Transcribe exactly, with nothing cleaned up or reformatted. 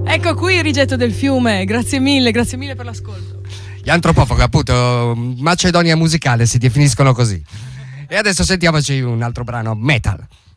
Ecco qui il rigetto del fiume, grazie mille, grazie mille per l'ascolto. Gli antropofagi, appunto, Macedonia musicale si definiscono così. E adesso sentiamoci un altro brano metal.